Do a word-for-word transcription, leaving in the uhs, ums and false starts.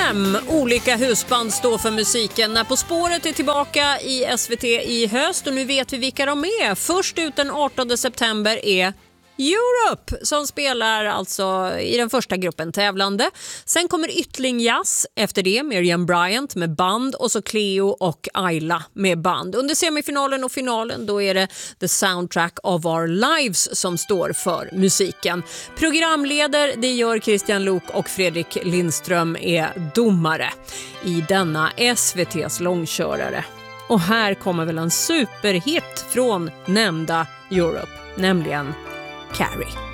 Fem olika husband står för musiken när På spåret är tillbaka i S V T i höst, och nu vet vi vilka de är. Först ut den artonde september är Europe, som spelar alltså i den första gruppen tävlande. Sen kommer Yttling Jazz, efter det Miriam Bryant med band, och så Cleo och Ayla med band. Under semifinalen och finalen då är det The Soundtrack of Our Lives som står för musiken. Programleder det gör Christian Lok, och Fredrik Lindström är domare i denna S V T:s långkörare. Och här kommer väl en superhit från nämnda Europe, nämligen Carrie.